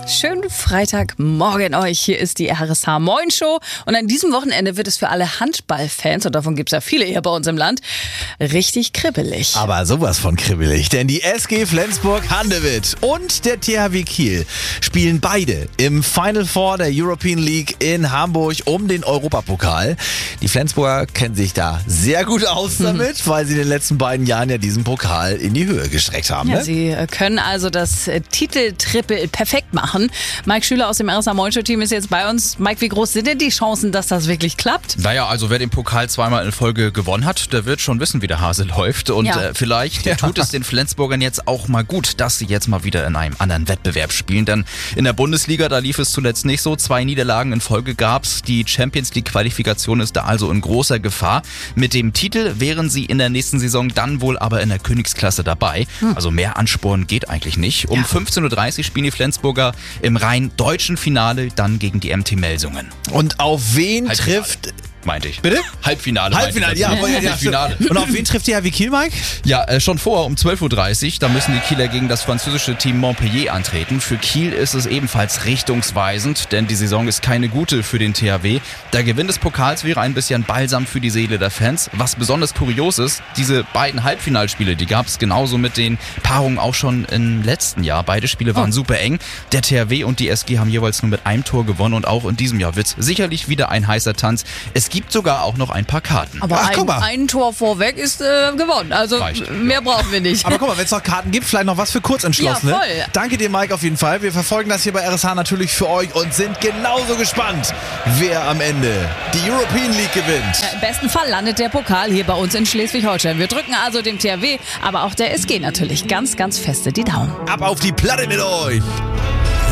Schönen Freitagmorgen euch. Hier ist die RSH Moin Show. Und an diesem Wochenende wird es für alle Handballfans, und davon gibt es ja viele hier bei uns im Land, richtig kribbelig. Aber sowas von kribbelig, denn die SG Flensburg-Handewitt und der THW Kiel spielen beide im Final Four der European League in Hamburg um den Europapokal. Die Flensburger kennen sich da sehr gut aus damit, weil sie in den letzten beiden Jahren ja diesen Pokal in die Höhe gestreckt haben. Ja, Ne? sie können also das Titeltriple perfekt machen. Mike Schüler aus dem RSH Moin Show Team ist jetzt bei uns. Mike, wie groß sind denn die Chancen, dass das wirklich klappt? Naja, also wer den Pokal zweimal in Folge gewonnen hat, der wird schon wissen, wie der Hase läuft. Und vielleicht tut es den Flensburgern jetzt auch mal gut, dass sie jetzt mal wieder in einem anderen Wettbewerb spielen. Denn in der Bundesliga, da lief es zuletzt nicht so. 2 Niederlagen in Folge gab's. Die Champions League Qualifikation ist da also in großer Gefahr. Mit dem Titel wären sie in der nächsten Saison dann wohl aber in der Königsklasse dabei. Also mehr Ansporn geht eigentlich nicht. Um 15.30 Uhr spielen die Flensburger im rein deutschen Finale dann gegen die MT Melsungen. Und auf wen Halbfinale, trifft... meinte ich. Bitte? Halbfinale. Finale. Und auf wen trifft THW Kiel, Mike? Ja, schon vor, um 12.30 Uhr, da müssen die Kieler gegen das französische Team Montpellier antreten. Für Kiel ist es ebenfalls richtungsweisend, denn die Saison ist keine gute für den THW. Der Gewinn des Pokals wäre ein bisschen Balsam für die Seele der Fans. Was besonders kurios ist, diese beiden Halbfinalspiele, die gab es genauso mit den Paarungen auch schon im letzten Jahr. Beide Spiele waren super eng. Der THW und die SG haben jeweils nur mit einem Tor gewonnen und auch in diesem Jahr wird es sicherlich wieder ein heißer Tanz. Es gibt sogar auch noch ein paar Karten. Aber ein Tor vorweg ist gewonnen. Also Reicht, mehr brauchen wir nicht. Aber guck mal, wenn es noch Karten gibt, vielleicht noch was für Kurzentschlossene. Ja, voll. Danke dir, Mike, auf jeden Fall. Wir verfolgen das hier bei RSH natürlich für euch und sind genauso gespannt, wer am Ende die European League gewinnt. Im besten Fall landet der Pokal hier bei uns in Schleswig-Holstein. Wir drücken also dem THW, aber auch der SG natürlich ganz, ganz feste die Daumen. Ab auf die Platte mit euch!